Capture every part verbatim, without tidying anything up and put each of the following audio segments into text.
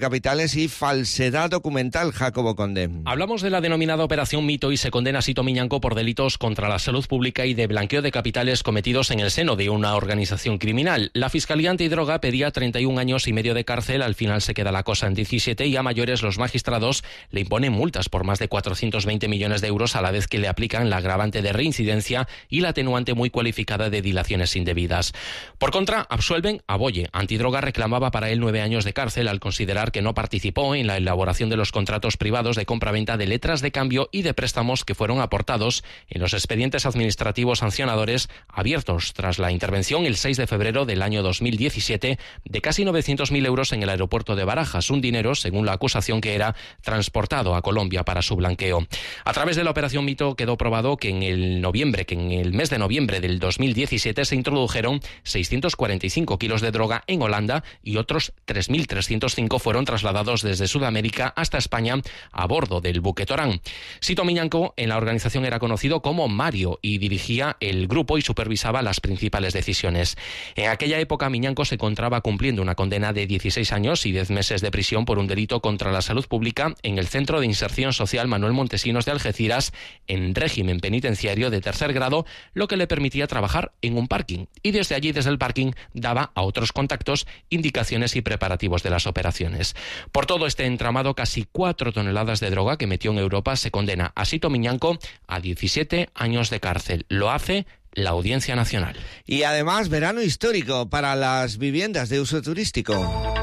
capitales y falsedad documental. Jacobo Conde. Hablamos de la denominada Operación Mito y se condena a Sito Miñanco por delitos contra la salud pública y de blanqueo de capitales cometidos en el seno de una organización criminal. La Fiscalía Antidroga pedía treinta y un años y medio de cárcel, al final se queda la cosa en diecisiete y a mayores los magistrados le imponen multas por más de cuatrocientos veinte millones de euros a la vez que le aplican la agravante de reincidencia y la atenuante muy cualificada de dilaciones indebidas. Por contra, absuelven a Boye. Antidroga reclamaba para él nueve años de cárcel al considerar que no participó en la elaboración de los contratos privados de compra-venta de letras de cambio y de préstamos que fueron aportados en los expedientes administrativos sancionadores abiertos tras la intervención el seis de febrero del año dos mil diecisiete de casi novecientos mil euros en el aeropuerto de Barajas, un dinero, según la acusación, que era transportado a Colombia para su blanqueo. A través de la Operación Mito quedó probado que en el noviembre, que en el mes de noviembre del dos mil diecisiete se introdujeron seiscientos cuarenta y cinco kilos de droga en Holanda y otros tres mil trescientos cinco fueron trasladados desde Sudamérica hasta España a bordo del buque Torán. Sito Miñanco en la organización era conocido como Mario y dirigía el grupo y supervisaba las principales decisiones. En aquella época Miñanco se encontraba cumpliendo una condena de dieciséis años y diez meses de prisión por un delito contra la salud pública en el Centro de Inserción Social Manuel Montesinos de Algeciras en régimen penitenciario de tercer grado, lo que le permitía trabajar en un parking y desde allí, desde el parking, daba a otros contactos indicaciones y preparativos de las operaciones. Por todo este entramado, casi cuatro toneladas de droga que metió en Europa, se condena a Sito Miñanco a diecisiete años de cárcel. Lo hace la Audiencia Nacional. Y además, verano histórico para las viviendas de uso turístico.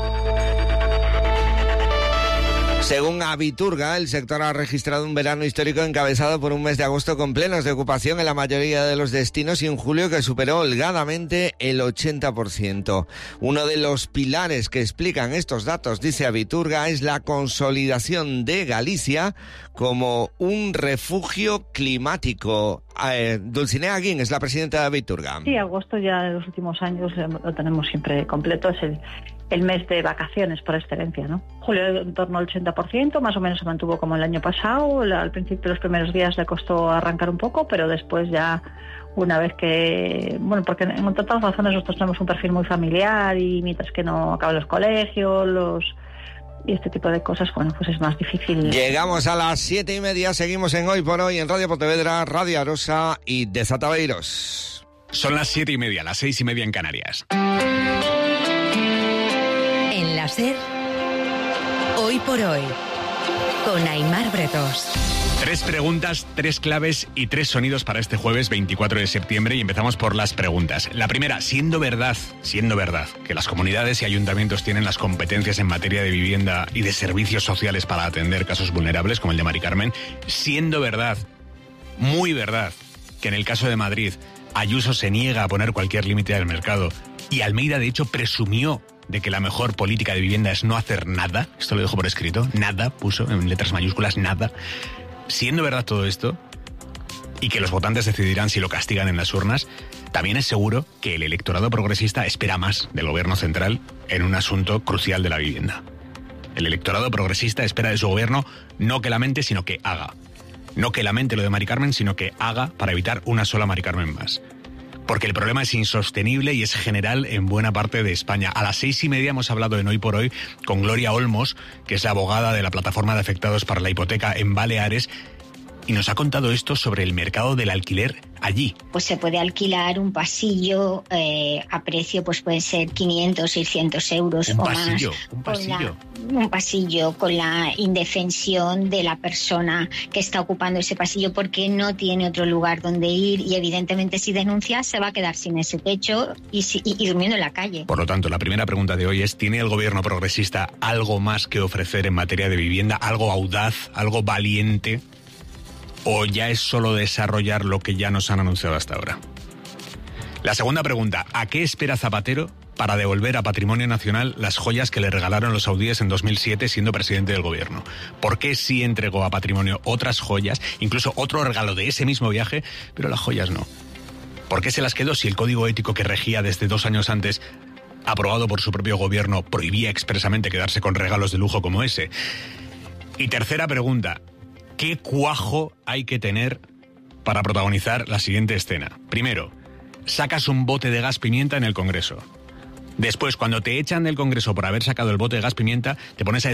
Según Abiturga, el sector ha registrado un verano histórico encabezado por un mes de agosto con plenos de ocupación en la mayoría de los destinos y un julio que superó holgadamente el ochenta por ciento. Uno de los pilares que explican estos datos, dice Abiturga, es la consolidación de Galicia como un refugio climático. Eh, Dulcinea Aguín es la presidenta de Abiturga. Sí, agosto ya en los últimos años lo tenemos siempre completo, es el... el mes de vacaciones por excelencia, ¿no? Julio en torno al ochenta por ciento, más o menos se mantuvo como el año pasado. Al principio, los primeros días le costó arrancar un poco, pero después ya, una vez que... Bueno, porque en entre otras razones nosotros tenemos un perfil muy familiar y mientras que no acaban los colegios, los... y este tipo de cosas, bueno, pues es más difícil. Llegamos a las siete y media, seguimos en Hoy por Hoy en Radio Pontevedra, Radio Arosa y Desatabeiros. Son las siete y media, las seis y media en Canarias. En la SER, Hoy por Hoy, con Aimar Bretos. Tres preguntas, tres claves y tres sonidos para este jueves veinticuatro de septiembre y empezamos por las preguntas. La primera, siendo verdad, siendo verdad que las comunidades y ayuntamientos tienen las competencias en materia de vivienda y de servicios sociales para atender casos vulnerables como el de Mari Carmen, siendo verdad, muy verdad, que en el caso de Madrid Ayuso se niega a poner cualquier límite al mercado y Almeida de hecho presumió de que la mejor política de vivienda es no hacer nada, esto lo dejo por escrito, nada, puso en letras mayúsculas, nada. Siendo verdad todo esto, y que los votantes decidirán si lo castigan en las urnas, también es seguro que el electorado progresista espera más del gobierno central en un asunto crucial de la vivienda. El electorado progresista espera de su gobierno no que lamente, sino que haga. No que lamente lo de Mari Carmen, sino que haga para evitar una sola Mari Carmen más. Porque el problema es insostenible y es general en buena parte de España. A las seis y media hemos hablado en Hoy por Hoy con Gloria Olmos, que es la abogada de la Plataforma de Afectados para la Hipoteca en Baleares, y nos ha contado esto sobre el mercado del alquiler allí. Pues se puede alquilar un pasillo eh, a precio, pues pueden ser quinientos, seiscientos euros un o pasillo, más. Un pasillo, la, un pasillo con la indefensión de la persona que está ocupando ese pasillo porque no tiene otro lugar donde ir y evidentemente si denuncia se va a quedar sin ese techo y, y, y durmiendo en la calle. Por lo tanto, la primera pregunta de hoy es, ¿tiene el gobierno progresista algo más que ofrecer en materia de vivienda? ¿Algo audaz, algo valiente? ¿O ya es solo desarrollar lo que ya nos han anunciado hasta ahora? La segunda pregunta, ¿a qué espera Zapatero para devolver a Patrimonio Nacional las joyas que le regalaron los saudíes en dos mil siete siendo presidente del gobierno? ¿Por qué sí entregó a Patrimonio otras joyas, incluso otro regalo de ese mismo viaje, pero las joyas no? ¿Por qué se las quedó si el código ético que regía desde dos años antes, aprobado por su propio gobierno, prohibía expresamente quedarse con regalos de lujo como ese? Y tercera pregunta, ¿qué cuajo hay que tener para protagonizar la siguiente escena? Primero, sacas un bote de gas pimienta en el Congreso. Después, cuando te echan del Congreso por haber sacado el bote de gas pimienta, te pones a